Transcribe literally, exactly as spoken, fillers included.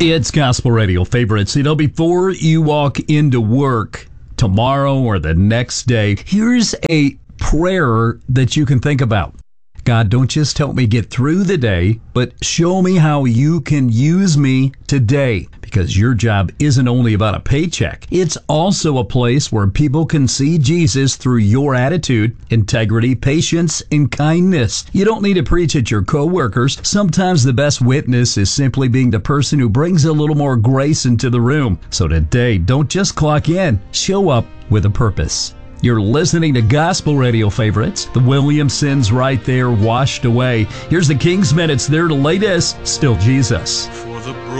It's Gospel Radio Favorites. You know, before you walk into work tomorrow or the next day, here's a prayer that you can think about. God, don't just help me get through the day, but show me how you can use me today. Because your job isn't only about a paycheck. It's also a place where people can see Jesus through your attitude, integrity, patience, and kindness. You don't need to preach at your coworkers. Sometimes the best witness is simply being the person who brings a little more grace into the room. So today, don't just clock in. Show up with a purpose. You're listening to Gospel Radio Favorites. The Williamsons right there, washed away. Here's the Kingsmen. It's their latest, Still Jesus. For the